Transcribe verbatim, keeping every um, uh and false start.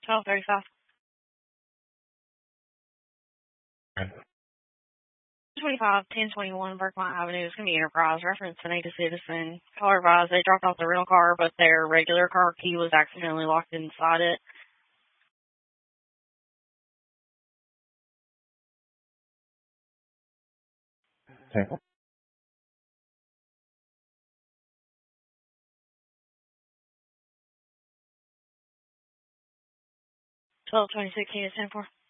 twelve thirty-five. twenty-five, ten twenty-one Berkmont Avenue. It's going to be Enterprise. Reference to native citizen. Caller advised they dropped off the rental car, but their regular car key was accidentally locked inside it. Okay. twelve twenty-six, unit ten four.